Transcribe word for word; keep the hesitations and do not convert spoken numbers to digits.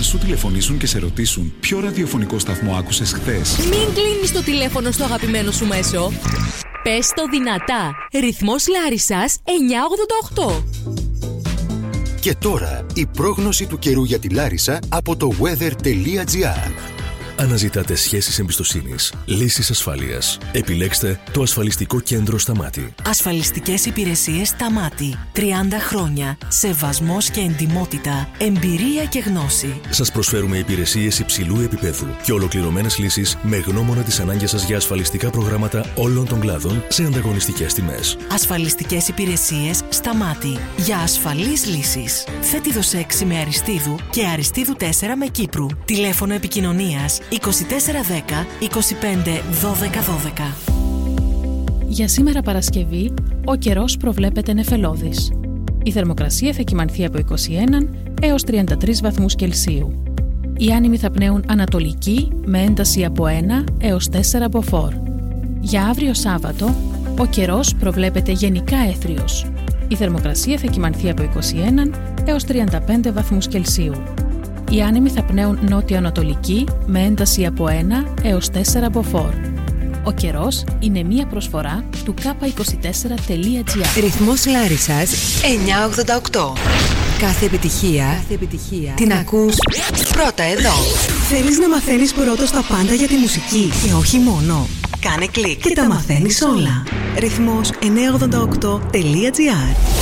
σου τηλεφωνήσουν και σε ρωτήσουν ποιο ραδιοφωνικό σταθμό άκουσες χθες. Μην κλείνεις το τηλέφωνο στο αγαπημένο σου μέσο. Πες το δυνατά. Ρυθμός Λάρισσας εννιακόσια ογδόντα οκτώ. Και τώρα η πρόγνωση του καιρού για τη Λάρισα από το weather τελεία gr. Αναζητάτε σχέσεις εμπιστοσύνης, λύσεις ασφάλειας. Επιλέξτε το ασφαλιστικό κέντρο Σταμάτη. Ασφαλιστικές υπηρεσίες Σταμάτη. τριάντα χρόνια. Σεβασμός και εντιμότητα. Εμπειρία και γνώση. Σας προσφέρουμε υπηρεσίες υψηλού επίπεδου και ολοκληρωμένες λύσεις με γνώμονα τις ανάγκες σας για ασφαλιστικά προγράμματα όλων των κλάδων σε ανταγωνιστικές τιμές. Ασφαλιστικές υπηρεσίες Σταμάτη. Για ασφαλείς λύσεις. Θέτιδος έξι με Αριστείδου και Αριστείδου τέσσερα με Κύπρου. Τηλέφωνο επικοινωνίας είκοσι τέσσερα δέκα είκοσι πέντε δώδεκα δώδεκα. Για σήμερα Παρασκευή, ο καιρός προβλέπεται νεφελώδης. Η θερμοκρασία θα κυμανθεί από είκοσι ένα έως τριάντα τρεις βαθμούς Κελσίου. Οι άνεμοι θα πνέουν ανατολική με ένταση από ένα έως τέσσερα μποφόρ. Για αύριο Σάββατο, ο καιρός προβλέπεται γενικά έθριος. Η θερμοκρασία θα κυμανθεί από είκοσι ένα έως τριάντα πέντε βαθμούς Κελσίου. Οι άνεμοι θα πνέουν νότιο-ανατολική με ένταση από ένα έως τέσσερα μποφόρ. Ο καιρός είναι μία προσφορά του κάπα είκοσι τέσσερα τελεία gr. Ρυθμός Λάρισσας εννιακόσια ογδόντα οκτώ. Κάθε επιτυχία, Κάθε επιτυχία την ακούς πρώτα εδώ. Θέλεις να μαθαίνεις πρώτος τα πάντα για τη μουσική και όχι μόνο? Κάνε κλικ και τα μαθαίνεις όλα. Ρυθμός εννιακόσια ογδόντα οκτώ τελεία gr.